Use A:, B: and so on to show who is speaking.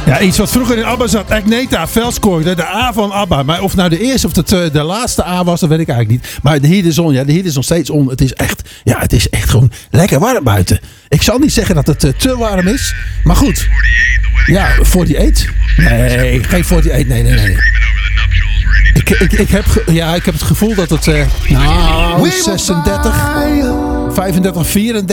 A: Ja, iets wat vroeger in ABBA zat. Agneta, Velskoor, de A van ABBA. Maar of nou de eerste of de laatste A was, dat weet ik eigenlijk niet. Maar de Heat is on. Ja, de Heat is nog steeds on. Het is echt gewoon lekker warm buiten. Ik zal niet zeggen dat het te warm is. Maar goed. Ja, 48. Nee, geen 48. Nee. Ik heb het gevoel dat het 36, 35, 34.